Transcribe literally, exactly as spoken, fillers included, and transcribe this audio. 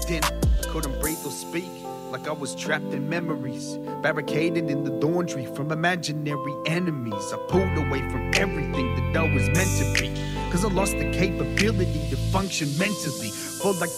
in. I couldn't breathe or speak, like I was trapped in memories, barricaded in the laundry from imaginary enemies. I pulled away from everything that I was meant to be, cause I lost the capability to function mentally. Felt like